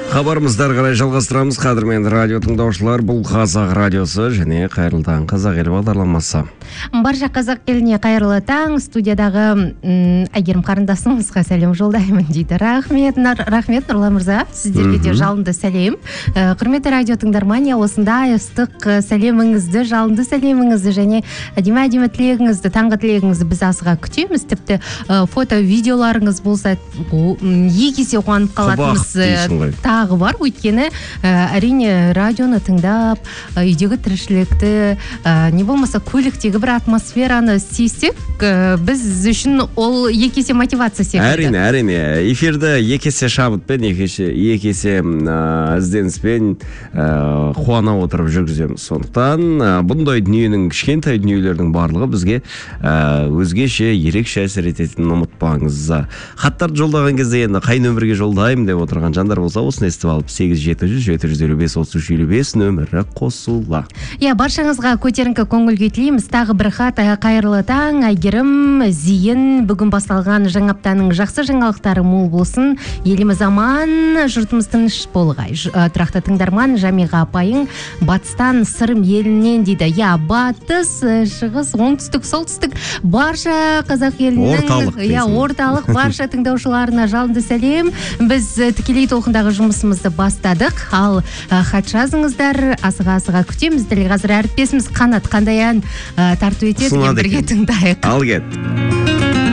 Хабарымызды ары қарай жалғастырамыз. Қадірменді радио тыңдаушылар, бұл Қазақ радиосы және қайырлы таң қазақ елі бағдарламасы. Барша қазақ еліне қайырлы таң. Студиядағы Әйгерім қарындасыңызға сәлем жолдаймын дейді. Рахмет Нұрлан мырза, сіздерге де жалынды сәлем. Құрметті радио тыңдармания, осындай ыстық сәлеміңізді, жалынды сәлеміңізді және әдемі тілегіңізді, таңғы тілегіңізді біз асыға күтеміз. Тіпті фото видеоларыңыз болса екі есе қуанып қалатынымыз тағы бар. Өйткені әрине радионы тыңдап, үйдегі тіршілікті, не болмаса көліктегі бір атмосфераны сейсек, біз үшін ол екі есе мотивация секілді. Әрине. Эфирді екі есе шабытпен, екі есе ізденіспен қуана отырып жүргіземіз. Сондықтан бұндай дүниенің, кішкентай дүниелердің барлығы бізге өзгеше, ерекше әсер ететінін ұмытпаңыз. Хаттарды жолдаған кезде енді қай нөмірге жолдаймын деп отырған жандар болса, осыны естіп алып 8-700-755-3355 нөмірі қосыла. Баршаңызға көтеріңкі көңіл күй тілейміз. Тағы бір хат. Қайырлы таң, Әйгерім, Зейін, бүгін басталған жаңа аптаның жақсы жаңалықтары мол болсын. Еліміз аман, жұртымыз тыныш болғай. Тұрақты тыңдарман Жамиға апайың батыстан Сырым елінен дейді. Батыс, шығыс, оңтүстік, солтүстік барша қазақ елінің орталық барша тыңдаушыларына жалынды сәлем. Біз тікелей толқындағы жұмысымызды бастадық. Ал хат жазыңыздар, асыға күтеміз. Дәл қазір әріптесіміз Қанат қандай ән тарту етеді, бірге тыңдайық. Ал кет.